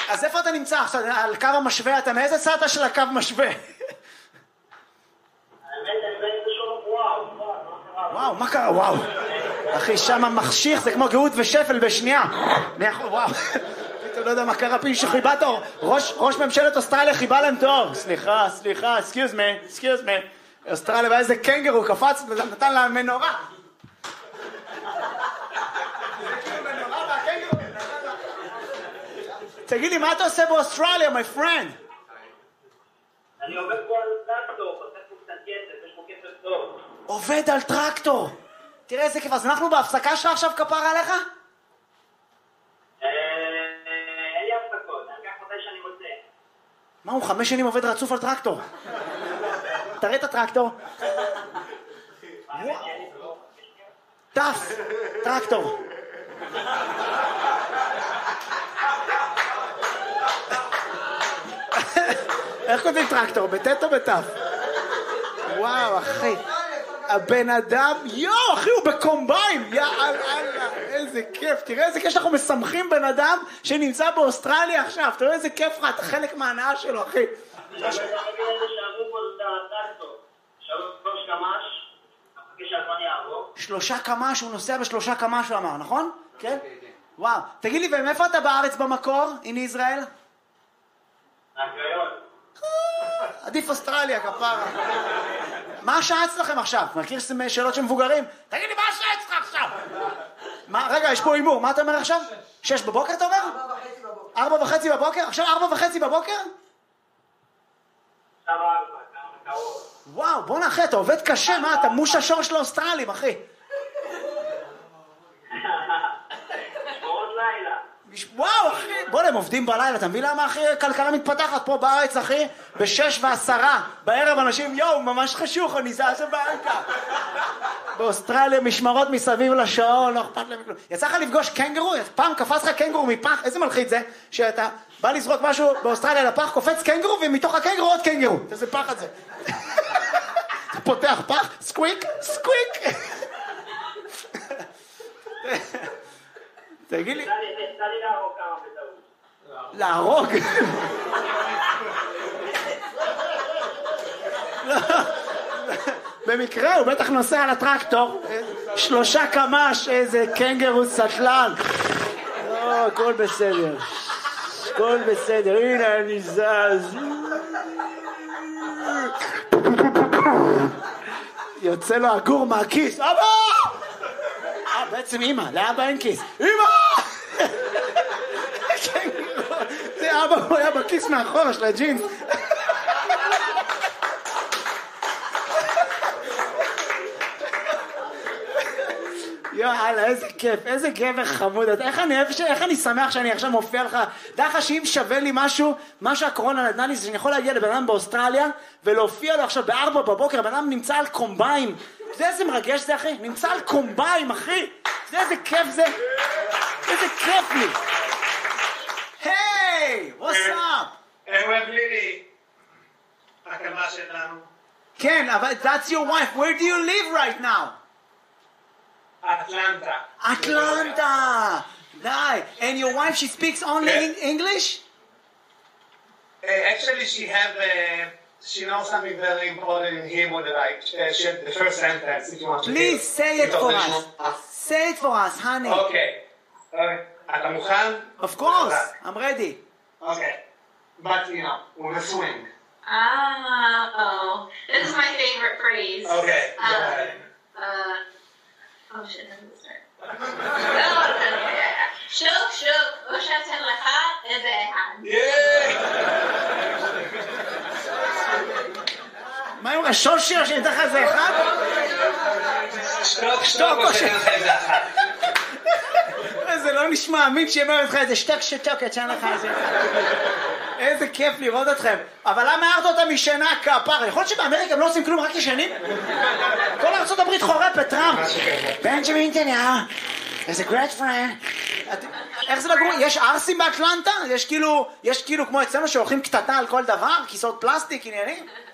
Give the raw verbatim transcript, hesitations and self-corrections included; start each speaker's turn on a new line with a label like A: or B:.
A: אז איפה אתה נמצא עכשיו? על קו המשווה? אתה מאיזה צד של הקו משווה? וואו, מה קרה? וואו. אחי, שם מחשיך, זה כמו גאות ושפל בשנייה. אני יכול, וואו. אתה לא יודע מה קרה, פי שחיבה תור. ראש ממשלת אוסטרליה חיבה להם תור. סליחה, סליחה, excuse me, excuse me. אוסטרליה, ואיזה קנגרו, קפץ, נתן לה מנורה. תגיד לי, מה אתה עושה באוסטרליה, my friend?
B: אני עובד פה על טרקטור, עושה פה קצת כסף, יש פה כסף טוב.
A: עובד על טרקטור. תראה איזה כיף, אז אנחנו בהפסקה שלך עכשיו כפרה עליך?
B: אין לי הפסקות, אני אקח מתי שאני רוצה.
A: מה, הוא חמש שנים עובד רצוף על טרקטור? תראה את הטרקטור. טף, טרקטור. איך כותבים טרקטור? בטט או בטף? וואו, אחי. הבן אדם, יואו, אחי, הוא בקומביין. יא אללה, איזה כיף. תראה איזה כיף שאנחנו משמחים בן אדם שנמצא באוסטרליה עכשיו. תראה איזה כיף לך, אתה חלק מההנאה שלו, אחי. שלושה קמ"ש, הוא נוסע בשלושה קמ"ש, הוא אמר, נכון? כן? וואו. תגיד לי, ומאיפה אתה בארץ במקור, הנה ישראל?
B: מהקריון.
A: עדיף אוסטרליה, כפרה. מה השעה אצלכם עכשיו? מכיר שאלות של מבוגרים? תגיד לי, מה השעה אצלך עכשיו? מה, רגע, יש פה אימור, מה אתה אומר עכשיו? שש בבוקר אתה אומר?
C: ארבע וחצי בבוקר.
A: ארבע וחצי בבוקר? עכשיו ארבע וחצי בבוקר?
B: עכשיו ארבע, כמה קרוב.
A: וואו, בוא נאחי, אתה עובד קשה, מה, אתה מוש השור של האוסטרלים, אחי.
B: שמורות לילה.
A: וואו, אחי, בוא, הם עובדים בלילה, אתה מבין למה, אחי, כלכלה מתפתחת פה בארץ, אחי, בשש ועשרה, בערב אנשים, יואו, ממש חשוך, אני זז הביתה. באוסטרליה, משמרות מסביב לשעון, לא אכפת להם כלום. יצא לך לפגוש קנגרו? פעם קפץ לך קנגרו מפח, איזה מלחיץ זה, שאתה בא לזרוק משהו באוסטרליה לפח, קופץ קנגרו, ומתוך הקנגרו עוד קנגרו. איזה פח את זה. אתה פותח פח, סקוויק, סקוויק. תגיד לי...
B: תן לי להרוג כמה בטעות.
A: להרוג? במקרה הוא בטח נוסע על הטרקטור, שלושה קמ"ש, איזה קנגרו סטלן. לא, הכל בסדר. הכל בסדר, הנה אני זז. יוצא לו הגור מהכיס. אבא! אה, בעצם אמא, לאבא אין כיס. אמא! זה אבא, הוא היה בכיס מאחורה של הג'ינס. יאללה, איזה כיף, איזה גבר חמוד. איך אני, איך אני שמח שאני עכשיו מופיע לך. דע לך שאם שווה לי משהו, מה שהקורונה נתנה לי, זה שאני יכול להגיע לבן אדם באוסטרליה ולהופיע לו עכשיו בארבע בבוקר, בן אדם נמצא על קומביים. אתה יודע איזה מרגש זה, אחי? נמצא על קומביים, אחי. אתה יודע איזה כיף זה? איזה כיף לי. היי, what's up?
D: אהוב לילי, הקמה שלנו.
A: כן, אבל that's your wife. Where do you live right now?
D: Atlanta.
A: Atlanta. Nice. And your wife, she speaks only
D: Yeah.
A: in English?
D: Uh, actually, she have uh, she knows something very important in Hebrew that I uh, she, the first sentence. If you want to
A: Please
D: hear.
A: say it for us.
D: us.
A: Say it for us, honey.
D: Okay. Okay. אתה מוכן?
A: Of course. I'm ready.
D: Okay. But you know, with a swing.
E: Oh, this is my favorite phrase.
D: Okay. Go
E: Um,
D: ahead.
E: uh, oh shit, how does it start? Oh, okay. שוק, שוק, או שאתן לך איזה אחד.
A: מה עם השושי או שניתן לך איזה אחד?
D: שתוק,
A: שתוק או ש...
D: שתוק, לך אחד.
A: זה לא נשמע אמין שיאמר לך איזה שתק שתוק, יתשן לך איזה אחד. איזה כיף לראות אתכם. אבל למה הערת אותם משנה כפר? יכול להיות שבאמריקה הם לא עושים כלום, רק ישנים? כל ארצות הברית חורפת, טראמפ. בנג'מין נתניהו. איזה great friend. איך זה לגור? יש ארסים באטלנטה? יש כאילו, יש כאילו כמו אצלנו שהולכים קטטה על כל דבר? כיסאות פלסטיק, עניינים?